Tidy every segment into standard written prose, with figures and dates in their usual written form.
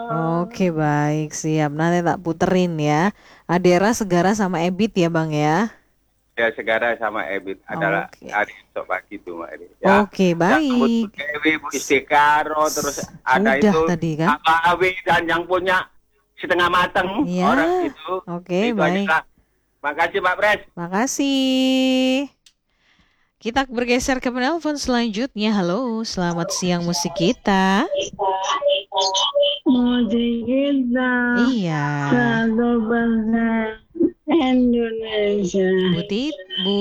Oke, baik, siap. Nanti tak puterin ya. Adera, Segara sama Ebit ya, Bang ya. Ya, Segara sama Ebit adalah Oke. hari esok pagi itu, Mbak Edi. Ya, Oke, sambut Bu baik. Dewi, Bu Istikaro, terus ada Udah itu tadi kan? Abah Awi dan yang punya setengah mateng Iya. orang Oke, itu aja baik. lah. Makasih Pak Pres. Makasih. Kita bergeser ke penelpon selanjutnya. Halo, selamat siang musik kita. Musik kita Iya. 100% Indonesia. Bu.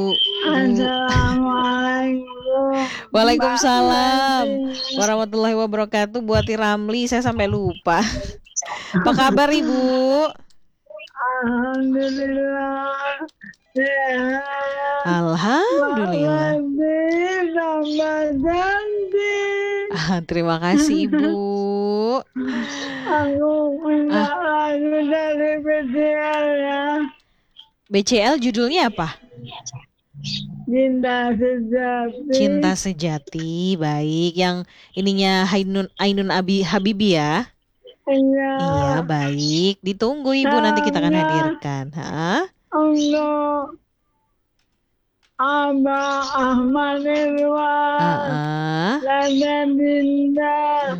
Assalamualaikum. Waalaikumsalam warahmatullahi wabarakatuh. Buat Ramli, saya sampai lupa. Apa kabar Ibu? Alhamdulillah. Sehat. Alhamdulillah. Tambah cantik. Terima kasih Ibu. Aku punya lagu dari BCL ya. BCL judulnya apa? Cinta sejati. Cinta sejati, baik. Yang ininya Ainun Habibi ya. Iya, baik. Ditunggu Ibu, nanti kita akan hadirkan. Untuk Abah Ahmad Irwan, Lada Dinda,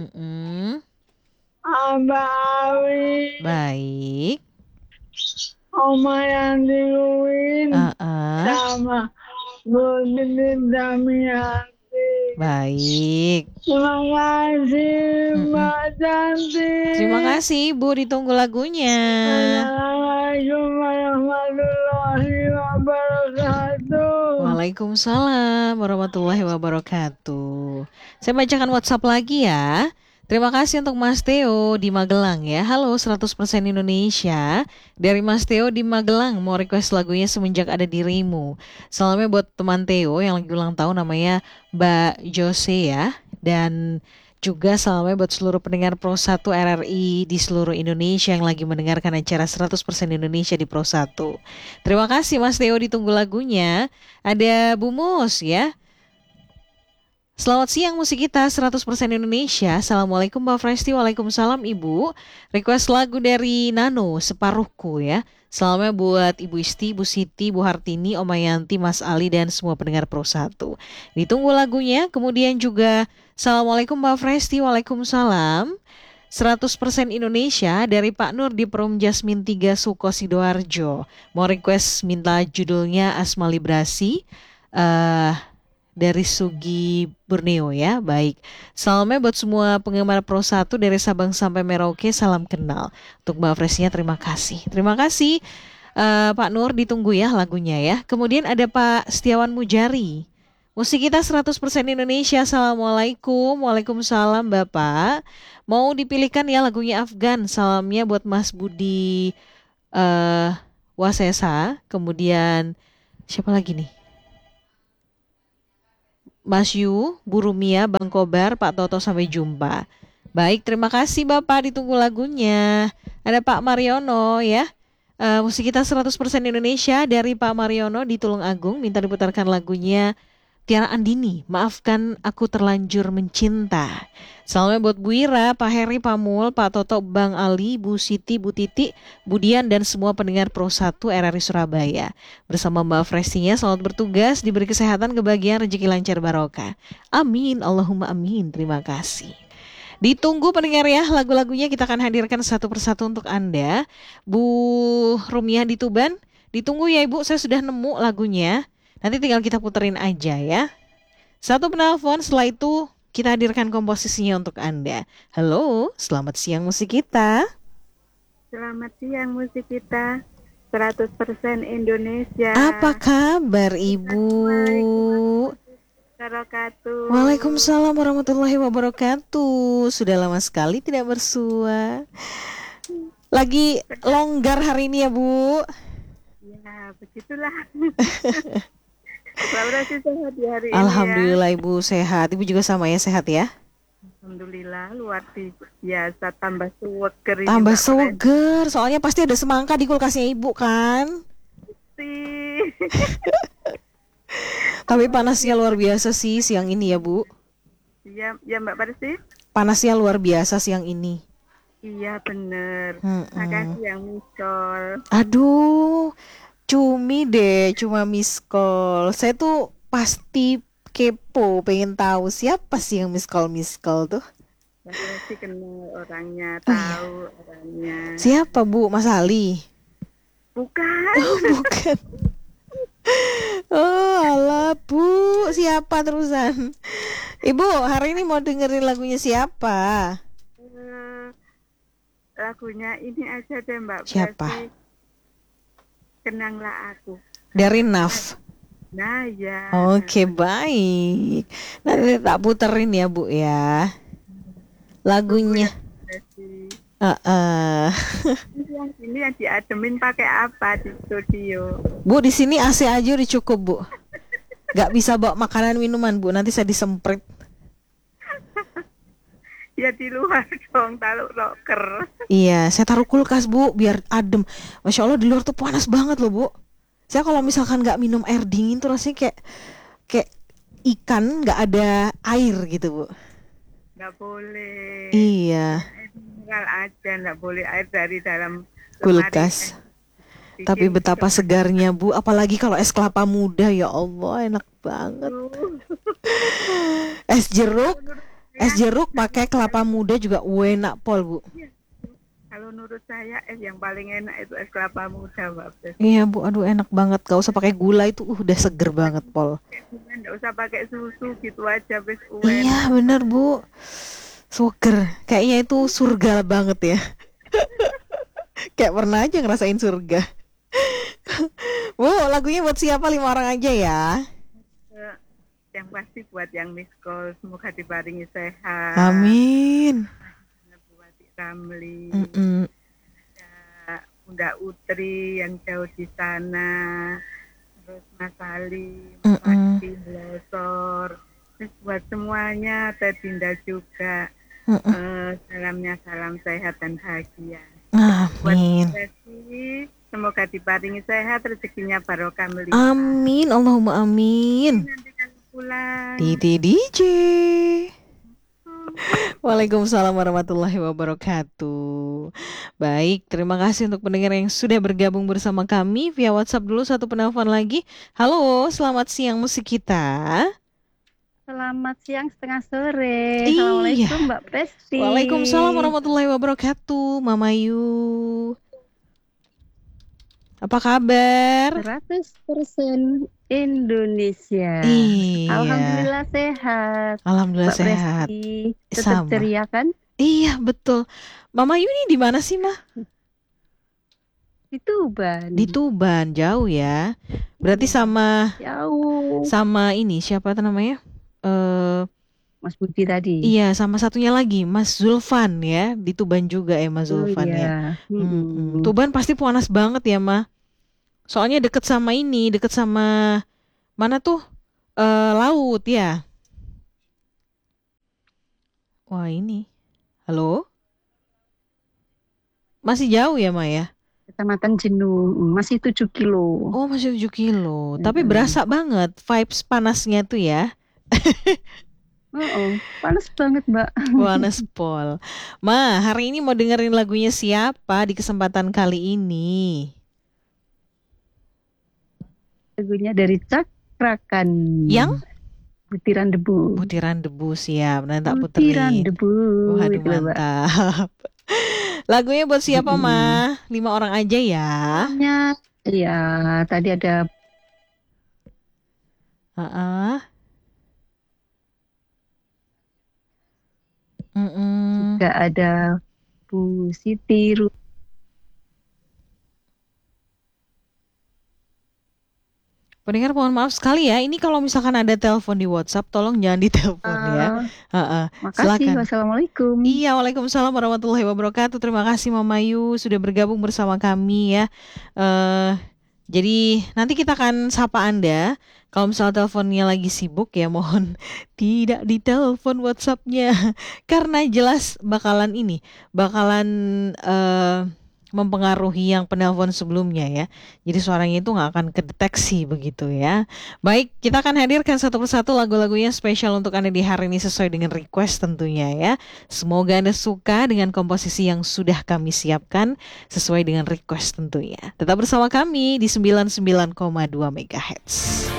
Abah Awi, baik. Oma Yanti Uwin, sama Bu Titin Damianti. Baik. Terima kasih Mbak Cantik. Terima kasih Ibu, ditunggu lagunya. Assalamualaikum warahmatullahi wabarakatuh. Waalaikumsalam warahmatullahi wabarakatuh. Saya bacakan WhatsApp lagi ya. Terima kasih untuk Mas Theo di Magelang ya. Halo 100% Indonesia. Dari Mas Theo di Magelang mau request lagunya Semenjak Ada Dirimu. Salamnya buat teman Theo yang lagi ulang tahun namanya Mbak Jose ya. Dan juga salamnya buat seluruh pendengar Pro 1 RRI di seluruh Indonesia yang lagi mendengarkan acara 100% Indonesia di Pro 1. Terima kasih Mas Theo, ditunggu lagunya. Ada Bu Mus ya. Selamat siang musik kita 100% Indonesia. Assalamualaikum Mbak Fresti. Waalaikumsalam Ibu. Request lagu dari Nano Separuhku ya. Salamnya buat Ibu Isti, Bu Siti, Bu Hartini, Oma Yanti, Mas Ali dan semua pendengar Pro 1. Ditunggu lagunya. Kemudian juga Assalamualaikum Mbak Fresti. Waalaikumsalam. 100% Indonesia dari Pak Nur di Perum Jasmin 3 Suko Sidoarjo. Mau request minta judulnya Asma Librasi. Dari Sugi Borneo ya. Baik. Salamnya buat semua penggemar Pro 1 dari Sabang sampai Merauke, salam kenal. Untuk Mbak Fresnya terima kasih. Terima kasih Pak Nur, ditunggu ya lagunya ya. Kemudian ada Pak Setiawan Mujari. Musik kita 100% Indonesia. Assalamualaikum. Waalaikumsalam Bapak. Mau dipilihkan ya lagunya Afgan. Salamnya buat Mas Budi Wasesa. Kemudian siapa lagi nih? Mas Yu, Bu Rumia, Bang Kobar, Pak Toto, sampai jumpa. Baik, terima kasih Bapak, ditunggu lagunya. Ada Pak Mariono ya. Musik kita 100% Indonesia dari Pak Mariono di Tulung Agung. Minta diputarkan lagunya Tiara Andini, Maafkan Aku Terlanjur Mencinta. Salamnya buat Bu Ira, Pak Heri, Pak Mul, Pak Toto, Bang Ali, Bu Siti, Bu Titi, Budian dan semua pendengar Pro 1 RRI Surabaya. Bersama Mbak Frestinya, selamat bertugas, diberi kesehatan, kebahagiaan, rezeki lancar barokah. Amin, Allahumma amin. Terima kasih. Ditunggu pendengar ya, lagu-lagunya kita akan hadirkan satu persatu untuk Anda. Bu Rumiah di Tuban, ditunggu ya Ibu, saya sudah nemu lagunya. Nanti tinggal kita puterin aja ya. Satu penelpon, setelah itu kita hadirkan komposisinya untuk Anda. Halo, selamat siang musik kita. Selamat siang musik kita 100% Indonesia. Apa kabar Ibu? Waalaikumsalam warahmatullahi wabarakatuh. Sudah lama sekali tidak bersua. Lagi longgar hari ini ya Bu? Ya, begitulah. Sehat di hari Alhamdulillah ini ya. Ibu sehat. Ibu juga sama ya, sehat ya? Alhamdulillah luar biasa, tambah seger ini. Tambah seger, soalnya pasti ada semangka di kulkasnya Ibu kan? Tapi panasnya luar biasa sih siang ini ya Bu. Iya, ya Mbak Parsi. Panasnya luar biasa siang ini. Iya bener. Mm-mm. Makasih yang misol. Aduh, cumi deh, cuma miss call. Saya tuh pasti kepo, pengen tahu siapa sih yang miss call tuh. Mbak Presti kenal orangnya, Oh iya, tahu orangnya. siapa Bu? Mas Ali? Bukan. Oh bukan. Oh alah Bu, siapa terusan? Ibu, hari ini mau dengerin lagunya siapa? Eh, lagunya ini aja deh Mbak Siapa? Presti. Kenanglah aku. Dari Naf. Nah ya. Oke, baik. Nanti tak puterin ya Bu ya. Tunggu Lagunya. ya Mbak Presti. Heeh. Ini yang diademin pakai apa di studio? Bu, di sini AC aja udah cukup Bu. Gak bisa bawa makanan minuman Bu, nanti saya disemprit. Ya di luar dong, taruh loker. Iya, saya taruh kulkas Bu, biar adem. Masya Allah di luar tuh panas banget loh Bu. Saya kalau misalkan nggak minum air dingin tuh rasanya kayak kayak ikan nggak ada air gitu Bu. Nggak boleh. Iya, Air mineral aja, nggak boleh air dari dalam lemari. kulkas. Tapi Bikin betapa segarnya Bu, apalagi kalau es kelapa muda, ya Allah enak banget. Es jeruk, es jeruk pakai kelapa muda juga enak pol Bu. Kalau menurut saya yang paling enak itu es kelapa muda Mbak Pres. Iya Bu, aduh enak banget. Gak usah pakai gula itu udah seger banget pol. Nggak usah pakai susu gitu aja wis Iya bener Bu, seger. Kayaknya itu surga banget ya. Kayak pernah aja ngerasain surga. Bu, lagunya buat siapa? 5 orang aja ya. Yang pasti buat yang miss call, semoga dibaringi sehat. Amin. Buat Ramli, Mm-mm. Bunda Utri yang jauh di sana, terus Mas Ali, Mm-mm. Mati Losor, terus buat semuanya, Teh Dinda juga. Salamnya salam sehat dan bahagia. Buat Amin. Presti, semoga dibaringi sehat, rezekinya barokah melimpah. Amin, Allahumma amin. Nanti kalau pulang. Titi DJ. Waalaikumsalam warahmatullahi wabarakatuh. Baik, terima kasih untuk pendengar yang sudah bergabung bersama kami via WhatsApp. Dulu satu penelpon lagi. Halo, selamat siang musik kita. Selamat siang setengah sore. Iya. Assalamualaikum Mbak Presti. Waalaikumsalam warahmatullahi wabarakatuh, Mama Yu. Apa kabar? 100% Indonesia. Iya. Alhamdulillah sehat. Alhamdulillah Mbak sehat. Presti tetap Sama. ceria kan? Iya, betul. Mama Yu ini di mana sih, Mah? Di Tuban. Di Tuban, jauh ya. Berarti sama Jauh. ini siapa tuh namanya? Mas Budi tadi. Iya, sama satunya lagi, Mas Zulfan ya, di Tuban juga ya, Mas Zulfan ya. Iya. Tuban pasti panas banget ya, Mah. Soalnya deket sama mana tuh? Laut ya. Wah, ini. Halo? Masih jauh ya, Ma ya? Kecamatan Jenuh. Masih 7 kilo. Oh, masih 7 kilo. Tapi berasa banget vibes panasnya tuh ya. Panas banget Mbak. Panas pol. Ma, hari ini mau dengerin lagunya siapa di kesempatan kali ini? Lagunya dari Cakrakan. Yang? Butiran Debu. Butiran Debu, siap. Nanti tak Butiran puterin. Debu. Waduh, Gitu loh, Mbak. mantap. Lagunya buat siapa, Ma? 5 orang aja ya. Iya, tadi ada juga ada Bu Siti Pendengar mohon maaf sekali ya. Ini kalau misalkan ada telepon di WhatsApp, tolong jangan ditelepon ya. Makasih. Silakan. Wassalamualaikum. Iya, waalaikumsalam warahmatullahi wabarakatuh. Terima kasih Mama Yu sudah bergabung bersama kami ya. Jadi nanti kita akan sapa Anda. Kalau misalnya teleponnya lagi sibuk ya mohon tidak ditelepon WhatsApp-nya karena jelas bakalan mempengaruhi yang penelpon sebelumnya ya. Jadi suaranya itu nggak akan kedeteksi begitu ya. Baik, kita akan hadirkan satu persatu lagu-lagunya spesial untuk Anda di hari ini sesuai dengan request tentunya ya. Semoga Anda suka dengan komposisi yang sudah kami siapkan sesuai dengan request tentunya. Tetap bersama kami di 99,2 MHz.